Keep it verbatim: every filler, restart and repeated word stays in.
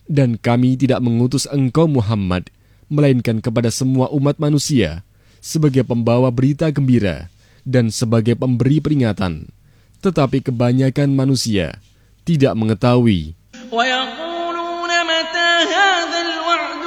Dan kami tidak mengutus engkau Muhammad, melainkan kepada semua umat manusia, sebagai pembawa berita gembira dan sebagai pemberi peringatan. Tetapi kebanyakan manusia tidak mengetahui. وَيَقُولُونَ مَتَى هَذَا الْوَعْدُ